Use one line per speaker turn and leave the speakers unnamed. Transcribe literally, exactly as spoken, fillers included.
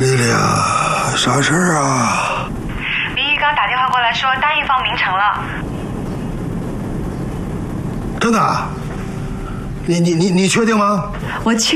丽丽啊，啥事儿啊？
林毅刚打电话过来说单一方明成了。
真的？你你你你确定吗？
我确。